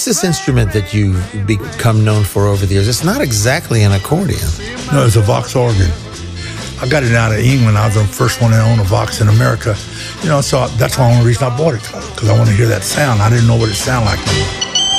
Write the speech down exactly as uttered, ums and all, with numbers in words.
what's this instrument that you've become known for over the years? It's not exactly an accordion. No, it's a Vox organ. I got it out of England. I was the first one to own a Vox in America. You know, so that's the only reason I bought it, because I want to hear that sound. I didn't know what it sounded like.